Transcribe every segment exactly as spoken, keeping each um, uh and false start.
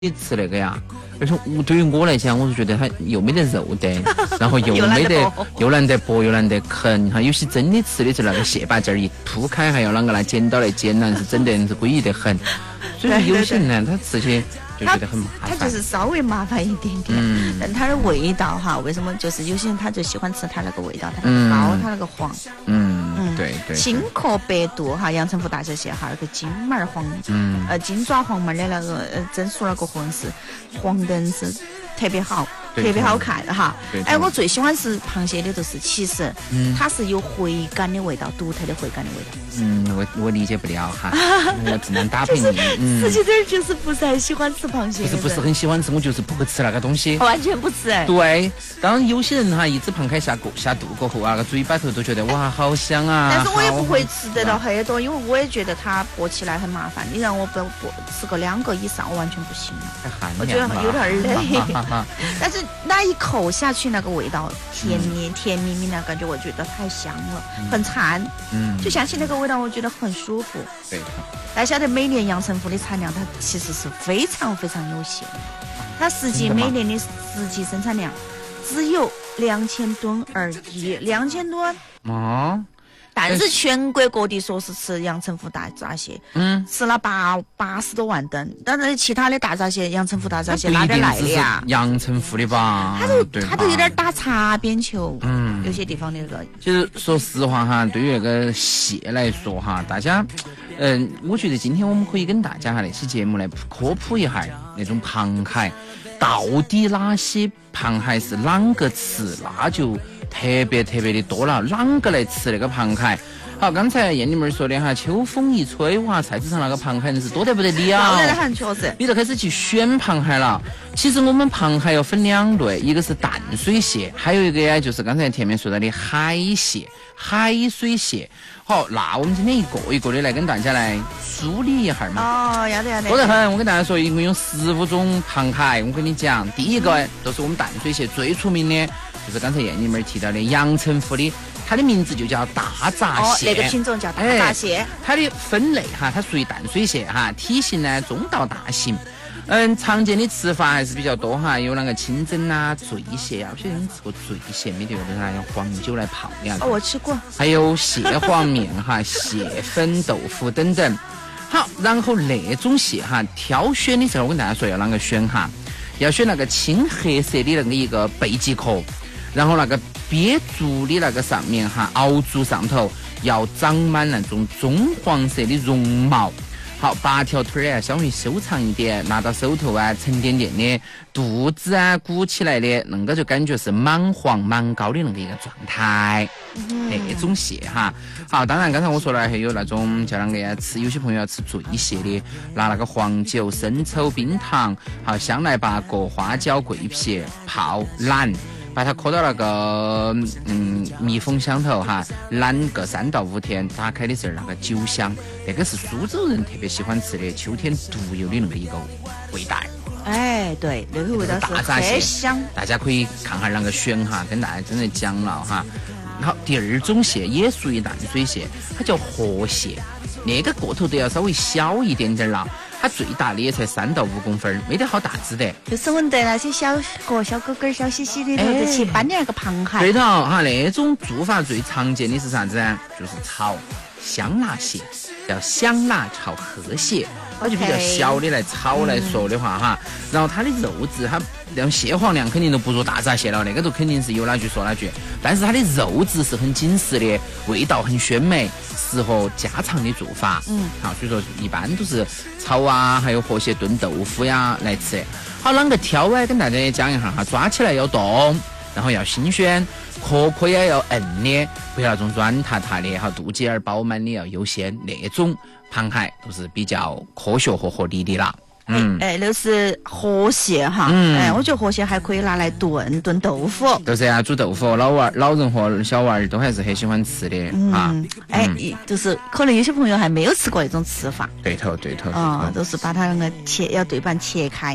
吃那个呀，而且我对于我来讲，我是觉得它又没得肉的，然后又没得又难得剥又难得啃，哈，有些真的吃的是那个蟹把劲儿一铺开，还要啷个来剪刀来剪呢，是整得是诡异得很。所以有些人呢，他吃起就觉得很麻烦。 他就是稍微麻烦一点点，嗯、但它的味道哈，为什么就是有些人他就喜欢吃它那个味道，它那个膏，它那个黄。 嗯嗯，对对。 青壳白肚哈，阳澄湖大闸蟹哈，那个金毛黄，嗯，呃，金爪黄毛的那个呃蒸熟那个黄是黄的是特别好。特别好看哈！哎，我最喜欢吃螃蟹的，就是其实它是有回甘的味道，独特的回甘的味道。 嗯，我我理解不了哈，我只能搭配你。 嗯，实际点就是不是很喜欢吃螃蟹， 不是不是很喜欢吃，我就是不会吃那个东西， 完全不吃。 对，当然有些人哈，一只螃蟹下过下肚过后啊，那个嘴巴头都觉得哇好香啊。 但是我也不会吃得到很多，因为我也觉得它剥起来很麻烦。你让我不剥吃个两个以上，我完全不行了。我觉得有点累，但是。那一口下去，那个味道甜甜甜蜜蜜的感觉，我觉得太香了，很馋。嗯，就想起那个味道，我觉得很舒服。 对。 大家晓得，每年阳澄湖的产量，它其实是非常非常有限。它实际每年的实际生产量只有两千吨而已，两千吨。哦。但是全国各地说是吃阳澄湖大闸蟹，嗯，吃了八八十多万吨。当然，其他的大闸蟹，阳澄湖大闸蟹哪点来的呀？ 阳澄湖的吧？ 它都它都有点打擦边球，嗯，有些地方那个。 其实说实话哈，对于那个蟹来说哈，大家，嗯、呃，我觉得今天我们可以跟大家哈那期节目来科普一下那种螃蟹，到底哪些螃蟹是啷个吃，那就。特别特别的多了，啷个来吃那个螃蟹？好，刚才燕妮妹说的哈，秋风一吹，哇，菜市场那个螃蟹是多得不得了， 多得很，确实。 你就开始去选螃蟹了。其实我们螃蟹要分两类，一个是淡水蟹，还有一个呀就是刚才前面说到的海蟹、海水蟹。好，那我们今天一个一个的来跟大家来梳理一下嘛。 哦，要得要得。 多得很，我跟大家说，一共有十五种螃蟹。我跟你讲，第一个就是我们淡水蟹最出名的。就是刚才燕妮妹提到的阳澄湖的，它的名字就叫大闸蟹。 哦，那个品种叫大闸蟹。 哎、它的分类哈，它属于淡水蟹哈，体型呢中到大型。嗯，常见的吃法还是比较多哈，有那个清蒸啊、醉蟹啊，不晓得你吃过醉蟹没得？就是拿用黄酒来泡的。 哦，我吃过。 还有蟹黄面哈、蟹粉豆腐等等。好，然后那种蟹哈，挑选的时候我跟大家说要啷个选哈，要选那个青黑色的那个一个背脊壳。然后那个鳖足的那个上面哈，螯足上头要长满那种棕黄色的绒毛。好，八条腿儿啊稍微修长一点，拿到手头啊沉甸甸的，肚子啊鼓起来的，那个就感觉是蛮黄蛮高的那个一个状态。嗯、那种蟹哈。好，当然刚才我说了还有那种叫啷个呀，吃有些朋友要吃醉蟹的，拿那个黄酒、生抽、冰糖，好香来八角、花椒、桂皮泡懒。把它磕到那个嗯密封箱头哈，懒个三到五天，打开的时候那个酒香，那个是苏州人特别喜欢吃的秋天独有的那么一个味道。 哎，对，那个味道是很香。 大家可以看下啷个选哈，跟大家真的讲了哈。好，第二种蟹也属于淡水蟹，它叫河蟹，那个个头都要稍微小一点点了。它最大的也才三到五公分，没得好大只的。 就是我们的那些小个小狗狗、小细细的，都去搬的那个螃蟹。 对头哈，那种做法最常见的是啥子呢？就是炒香辣蟹，叫香辣炒河蟹。它就比较小的来炒来说的话哈，然后它的肉质，它那种蟹黄量肯定都不如大闸蟹了，那个都肯定是有哪句说哪句。但是它的肉质是很紧实的，味道很鲜美，适合家常的做法。嗯，好，所以说一般都是炒啊，还有河蟹炖豆腐呀来吃。好，啷个挑啊？跟大家也讲一下哈，抓起来要动，然后要新鲜，壳壳也要硬的，不要那种软塌塌的，哈，肚脐眼饱满的要优先，那种螃蟹都是比较科学和合理的啦。 嗯，哎，那是河蟹哈，嗯，哎，我觉得河蟹还可以拿来炖炖豆腐。 就是啊，煮豆腐，老娃、老人和小娃儿都还是很喜欢吃的、嗯、啊。 哎，嗯、就是可能有些朋友还没有吃过那种吃法。 对头，对头。 啊、嗯，都是把它那个切，要对半切开。 嗯。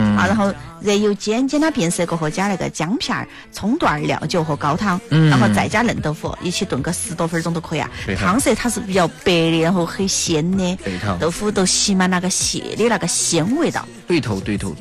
嗯啊，然后热油煎，煎它变色过后加那个姜片儿、葱段儿、料酒和高汤， 嗯然后再加嫩豆腐，一起炖个十多分钟都可以啊对。头汤色它是比较白的，然后很鲜的对头， 豆腐都吸满那个蟹的那个鲜味道。 对头对头。